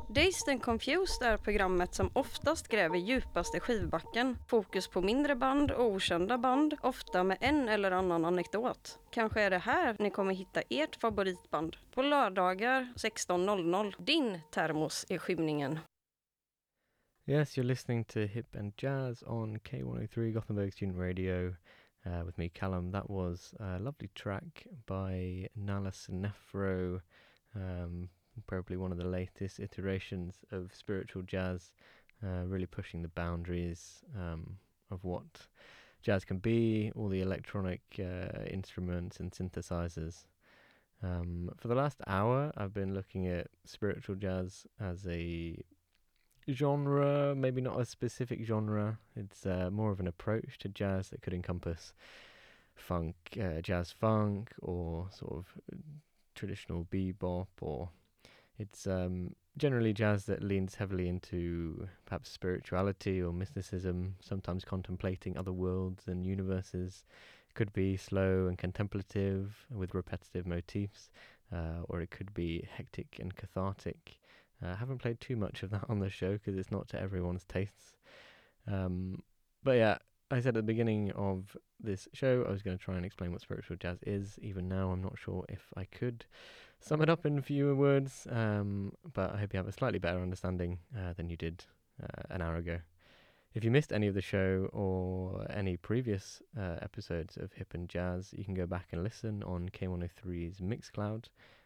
Dazed and Confused är programmet som oftast gräver djupaste skivbacken. Fokus på mindre band och okända band, ofta med en eller annan anekdot. Kanske är det här ni kommer hitta ert favoritband. På lördagar 16:00. Din termos i skymningen. Yes, you're listening to Hip and Jazz on K103 Gothenburg Student Radio with me, Callum. That was a lovely track by Nala Sinefro, probably one of the latest iterations of spiritual jazz, really pushing the boundaries of what jazz can be, all the electronic instruments and synthesizers. For the last hour, I've been looking at spiritual jazz as a genre, maybe not a specific genre. It's more of an approach to jazz that could encompass funk, jazz funk, or sort of traditional bebop, or it's generally jazz that leans heavily into perhaps spirituality or mysticism, sometimes contemplating other worlds and universes. It could be slow and contemplative with repetitive motifs, or it could be hectic and cathartic. I haven't played too much of that on the show because it's not to everyone's tastes. But yeah, I said at the beginning of this show I was going to try and explain what spiritual jazz is. Even now I'm not sure if I could sum it up in fewer words, but I hope you have a slightly better understanding than you did an hour ago. If you missed any of the show or any previous episodes of Hip and Jazz, you can go back and listen on K103's Mixcloud.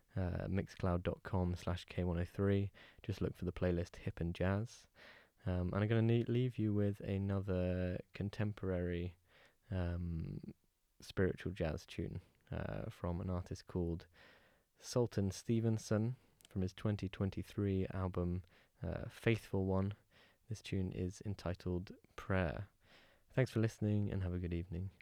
Mixcloud.com/K103. Just look for the playlist Hip and Jazz. And I'm going to leave you with another contemporary spiritual jazz tune from an artist called Sultan Stevenson from his 2023 album Faithful One. This tune is entitled Prayer. Thanks for listening and have a good evening.